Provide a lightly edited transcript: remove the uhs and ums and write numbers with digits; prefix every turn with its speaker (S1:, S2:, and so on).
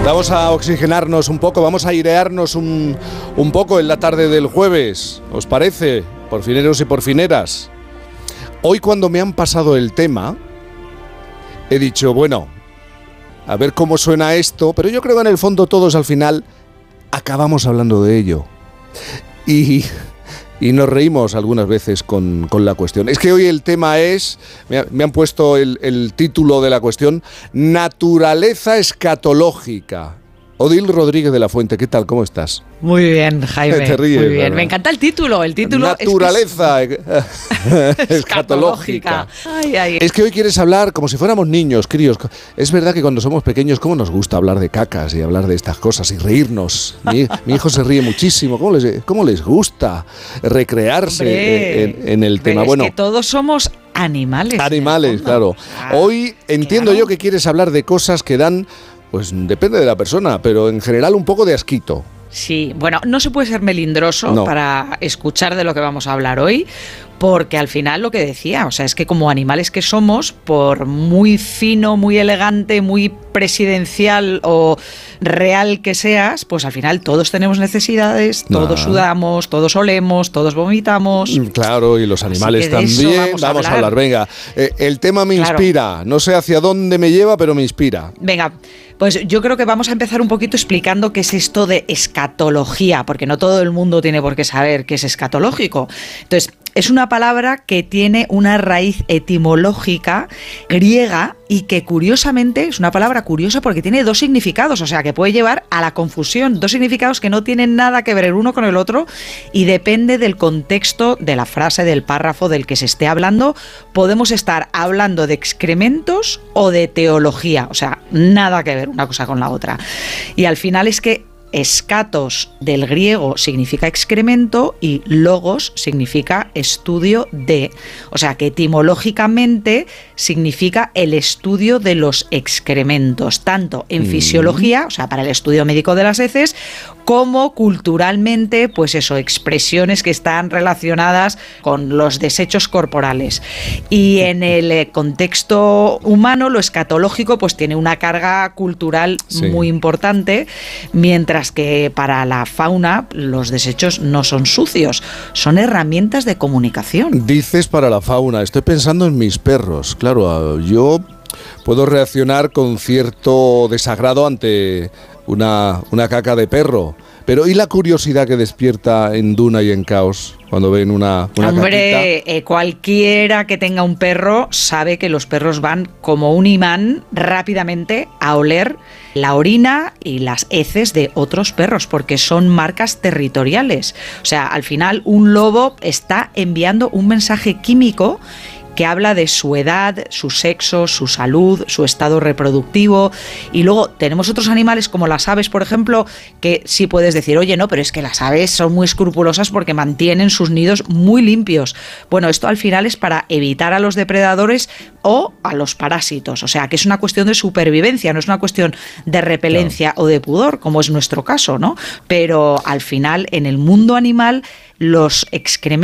S1: Vamos a oxigenarnos un poco, vamos a airearnos un poco en la tarde del jueves, ¿os parece? Porfineros y porfineras. Hoy, cuando me han pasado el tema, he dicho, bueno, a ver cómo suena esto, pero yo creo que en el fondo todos al final acabamos hablando de ello. Y nos reímos algunas veces con la cuestión. Es que hoy el tema es, me han puesto el título de la cuestión, naturaleza escatológica. Odil Rodríguez de la Fuente, ¿qué tal? ¿Cómo estás?
S2: Muy bien, Jaime.
S1: Te ríes,
S2: muy bien.
S1: ¿verdad?
S2: Me encanta el título.
S1: Naturaleza escatológica.
S2: Ay.
S1: Es que hoy quieres hablar como si fuéramos niños, críos. Es verdad que cuando somos pequeños, ¿cómo nos gusta hablar de cacas y hablar de estas cosas y reírnos? Mi hijo se ríe muchísimo. ¿Cómo les gusta recrearse en el tema?
S2: Bueno, es que todos somos animales.
S1: Animales, claro. Hoy entiendo yo que quieres hablar de cosas que dan, pues depende de la persona, pero en general un poco de asquito.
S2: Sí, bueno, no se puede ser melindroso para escuchar de lo que vamos a hablar hoy, porque al final lo que decía, o sea, es que como animales que somos, por muy fino, muy elegante, muy presidencial o real que seas, pues al final todos tenemos necesidades, todos sudamos, todos olemos, todos vomitamos.
S1: Claro, y los animales también. Vamos a hablar. Venga, el tema me inspira, no sé hacia dónde me lleva, pero me inspira.
S2: Venga, pues yo creo que vamos a empezar un poquito explicando qué es esto de escatología, porque no todo el mundo tiene por qué saber qué es escatológico. Entonces, es una palabra que tiene una raíz etimológica griega y que curiosamente es una palabra curiosa porque tiene dos significados, o sea que puede llevar a la confusión, dos significados que no tienen nada que ver el uno con el otro y depende del contexto de la frase, del párrafo del que se esté hablando. Podemos estar hablando de excrementos o de teología, o sea, nada que ver una cosa con la otra. Y al final es que escatos del griego significa excremento y logos significa estudio de, o sea que etimológicamente significa el estudio de los excrementos, tanto en fisiología, o sea para el estudio médico de las heces, como culturalmente, pues eso, expresiones que están relacionadas con los desechos corporales. Y en el contexto humano, lo escatológico pues tiene una carga cultural muy importante, mientras que para la fauna los desechos no son sucios, son herramientas de comunicación.
S1: Dices para la fauna, estoy pensando en mis perros. Claro, yo puedo reaccionar con cierto desagrado ante una caca de perro. Pero ¿y la curiosidad que despierta en Duna y en Caos cuando ven una
S2: Hombre, cualquiera que tenga un perro sabe que los perros van como un imán rápidamente a oler la orina y las heces de otros perros, porque son marcas territoriales. O sea, al final un lobo está enviando un mensaje químico que habla de su edad, su sexo, su salud, su estado reproductivo. Y luego tenemos otros animales como las aves, por ejemplo, que sí puedes decir, oye, no, pero es que las aves son muy escrupulosas porque mantienen sus nidos muy limpios. Bueno, esto al final es para evitar a los depredadores o a los parásitos. O sea, que es una cuestión de supervivencia, no es una cuestión de repelencia o de pudor, como es nuestro caso, ¿no? Pero al final, en el mundo animal, los excrementos